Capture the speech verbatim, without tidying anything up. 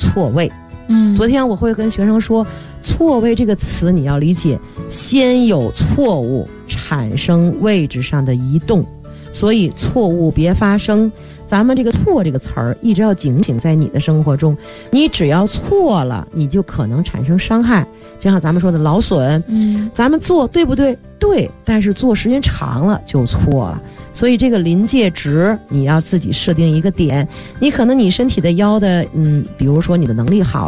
错位。 嗯， 昨天我会跟学生说，错位这个词你要理解，先有错误产生位置上的移动，所以错误别发生。咱们这个错这个词儿一直要警醒在你的生活中，你只要错了，你就可能产生伤害。就像咱们说的劳损， 嗯， 咱们做对不对？对，但是做时间长了就错了。所以这个临界值你要自己设定一个点，你可能你身体的腰的，嗯，比如说你的能力好了。